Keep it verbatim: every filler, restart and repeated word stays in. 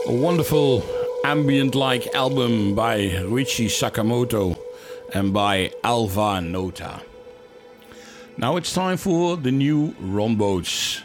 A wonderful ambient-like album by Ryuichi Sakamoto and by Alva Nota. Now it's time for the new Ron Boats.